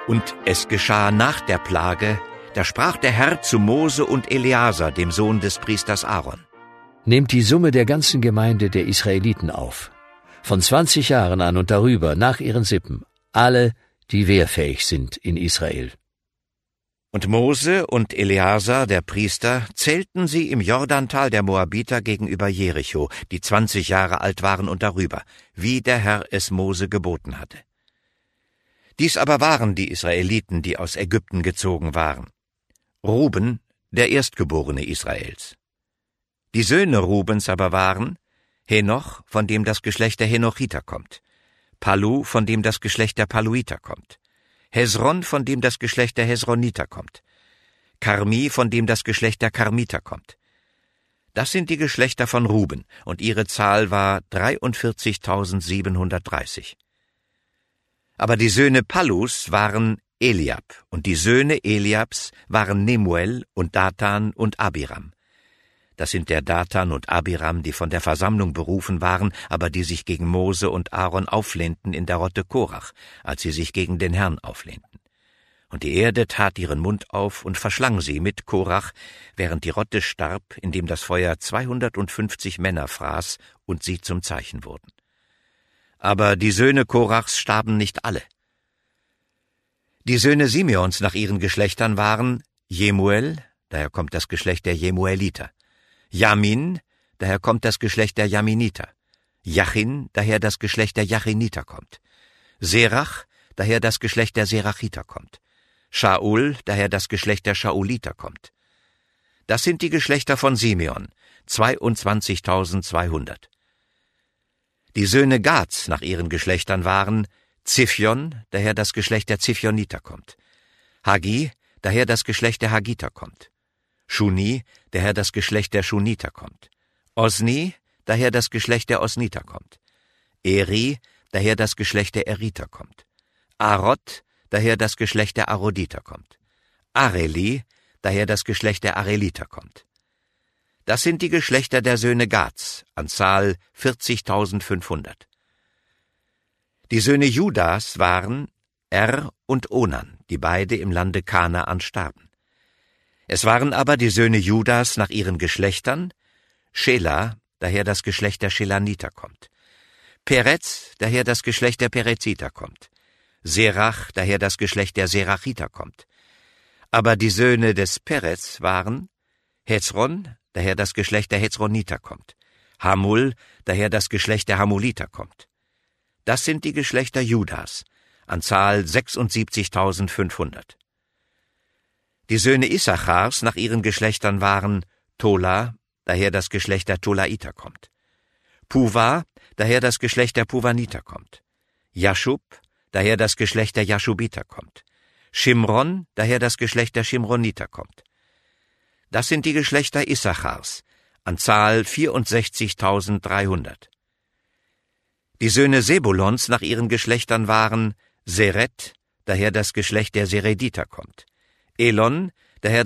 Und es geschah nach der Plage, da sprach der Herr zu Mose und Eleazar, dem Sohn des Priesters Aaron: Nehmt die Summe der ganzen Gemeinde der Israeliten auf, von 20 Jahren an und darüber, nach ihren Sippen, alle, die wehrfähig sind in Israel. Und Mose und Eleazar, der Priester, zählten sie im Jordantal der Moabiter gegenüber Jericho, die 20 Jahre alt waren und darüber, wie der Herr es Mose geboten hatte. Dies aber waren die Israeliten, die aus Ägypten gezogen waren. Ruben, der Erstgeborene Israels. Die Söhne Rubens aber waren Henoch, von dem das Geschlecht der Henochiter kommt, Palu, von dem das Geschlecht der Paluiter kommt, Hesron, von dem das Geschlecht der Hesroniter kommt, Karmi, von dem das Geschlecht der Karmiter kommt. Das sind die Geschlechter von Ruben, und ihre Zahl war 43.730. Aber die Söhne Palus waren Eliab, und die Söhne Eliabs waren Nemuel und Datan und Abiram. Das sind der Datan und Abiram, die von der Versammlung berufen waren, aber die sich gegen Mose und Aaron auflehnten in der Rotte Korach, als sie sich gegen den Herrn auflehnten. Und die Erde tat ihren Mund auf und verschlang sie mit Korach, während die Rotte starb, indem das Feuer 250 Männer fraß und sie zum Zeichen wurden. Aber die Söhne Korachs starben nicht alle. Die Söhne Simeons nach ihren Geschlechtern waren Jemuel, daher kommt das Geschlecht der Jemueliter, Jamin, daher kommt das Geschlecht der Jaminiter, Jachin, daher das Geschlecht der Jachiniter kommt, Serach, daher das Geschlecht der Serachiter kommt, Shaul, daher das Geschlecht der Shauliter kommt. Das sind die Geschlechter von Simeon, 22.200. Die Söhne Gads nach ihren Geschlechtern waren Ziphion, daher das Geschlecht der Ziphioniter kommt, Hagi, daher das Geschlecht der Hagiter kommt, Shuni, daher das Geschlecht der Shuniter kommt, Osni, daher das Geschlecht der Osniter kommt, Eri, daher das Geschlecht der Eriter kommt, Arod, daher das Geschlecht der Aroditer kommt, Areli, daher das Geschlecht der Areliter kommt. Das sind die Geschlechter der Söhne Gads, an Zahl 40.500. Die Söhne Judas waren Er und Onan, die beide im Lande Kanaan starben. Es waren aber die Söhne Judas nach ihren Geschlechtern Schela, daher das Geschlecht der Schelaniter kommt, Perez, daher das Geschlecht der Pereziter kommt, Serach, daher das Geschlecht der Serachiter kommt. Aber die Söhne des Perez waren Hezron, daher das Geschlecht der Hezroniter kommt, Hamul, daher das Geschlecht der Hamuliter kommt. Das sind die Geschlechter Judas, an Zahl 76.500. Die Söhne Issachars nach ihren Geschlechtern waren Tola, daher das Geschlecht der Tolaiter kommt, Puva, daher das Geschlecht der Puvaniter kommt, Jaschub, daher das Geschlecht der Jaschubiter kommt, Shimron, daher das Geschlecht der Shimroniter kommt. Das sind die Geschlechter Issachars, an Zahl 64.300. Die Söhne Sebulons nach ihren Geschlechtern waren Seret, daher das Geschlecht der Serediter kommt, Elon,